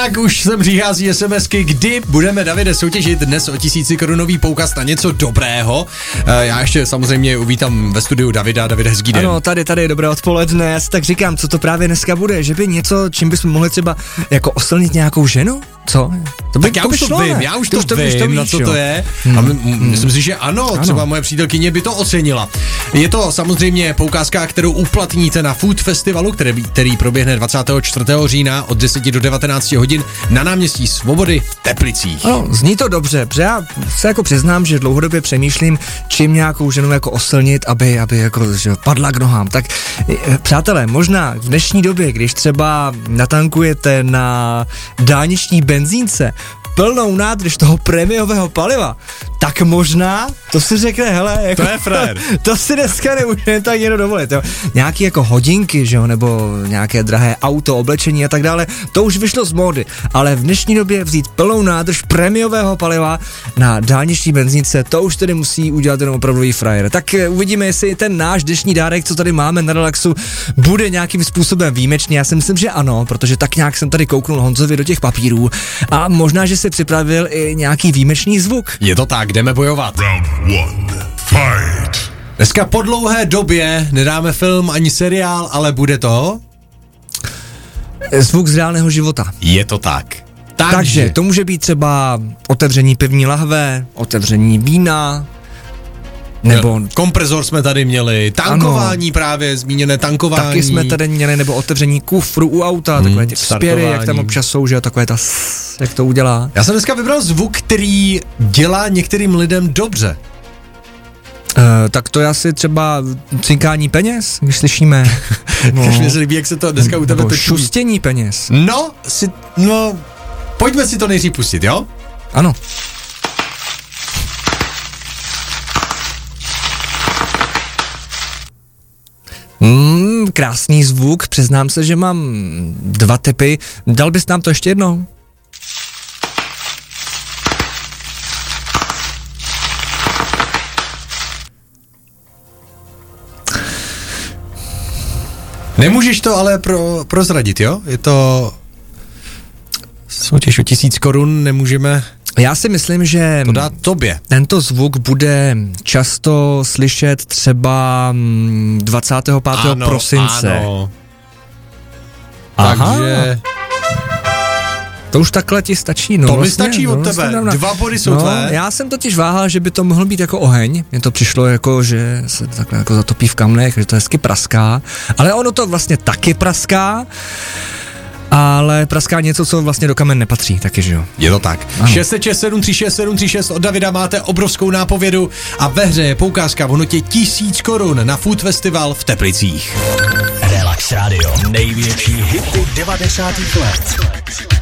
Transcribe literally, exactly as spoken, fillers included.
Tak už sem přichází SMSky, kdy budeme, Davide, soutěžit dnes o tisíci korunový poukaz na něco dobrého. E, já ještě samozřejmě uvítám ve studiu Davida. David, hezký den. Ano, tady, tady, dobré odpoledne. Já si tak říkám, co to právě dneska bude, že by něco, čím bychom mohli třeba jako oslnit nějakou ženu? Co? To by, tak já to už to šlo, vím, ne? já už Ty to, to vím, to víš, na co jo. to je. Hmm. A my, hmm. myslím si, že ano, ano, třeba moje přítelkyně by to ocenila. Je to samozřejmě poukázka, kterou uplatníte na Food Festivalu, který, který proběhne dvacátého čtvrtého října od deseti do devatenácti hodin na náměstí Svobody v Teplicích. Ano, zní to dobře, protože já se jako přiznám, že dlouhodobě přemýšlím, čím nějakou ženu jako oslnit, aby, aby jako že padla k nohám. Tak přátelé, možná v dnešní době, když třeba natankujete na dálniční benzínce plnou nádrž toho prémiového paliva, tak možná, to si řekne, hele, jako, to je frér. To si dneska nemůže tak někdo dovolit, jo. Nějaký jako hodinky, že jo, nebo nějaké drahé auto, oblečení a tak dále, to už vyšlo z módy, ale v dnešní době vzít plnou nádrž prémiového paliva na dálniční benzínce, to už tedy musí udělat jenom opravdový frajer. Tak uvidíme, jestli ten náš dnešní dárek, co tady máme na Relaxu, bude nějakým způsobem výjimečný. Já si myslím, že ano, protože tak nějak jsem tady kouknul Honzovi do těch papírů a možná, že si připravil i nějaký výjimečný zvuk. Je to tak, jdeme bojovat. Round one, fight. Dneska po dlouhé době nedáme film ani seriál, ale bude to zvuk z reálného života. Je to tak. Takže, Takže to může být třeba otevření pivní lahve, otevření vína, nebo kompresor jsme tady měli, tankování ano, právě, zmíněné tankování. Taky jsme tady měli, nebo otevření kufru u auta, hmm, takové ty vzpěry, jak tam občas jsou, že takové ta s, jak to udělá. Já jsem dneska vybral zvuk, který dělá některým lidem dobře. Uh, tak to je asi třeba cinkání peněz, když slyšíme. No. Když mi se líbí, jak se to dneska u tebe točí. Šustění peněz. No, si, no, pojďme si to nejdřív pustit, jo? Ano. Mm, krásný zvuk, přiznám se, že mám dva typy. Dal bys nám to ještě jednou? Nemůžeš to ale pro, prozradit, jo? Je to soutěž o tisíc korun, nemůžeme... Já si myslím, že to dá tobě. Tento zvuk bude často slyšet třeba dvacátého pátého ano, prosince. Ano. Aha. Takže... To už takhle ti stačí, no. To vlastně, mi stačí od no, tebe, vlastně, dva body jsou no, tvé. Já jsem totiž váhal, že by to mohl být jako oheň, mně to přišlo jako, že se takhle jako zatopí v kamnech, že to hezky praská, ale ono to vlastně taky praská, ale praská něco, co vlastně do kamen nepatří, taky, že jo. Je to tak. šest set šest sedm tři šest sedm tři šest od Davida máte obrovskou nápovědu a ve hře je poukázka v hodnotě tisíc korun na Food Festival v Teplicích. Relax Radio, největší hity devadesátých let.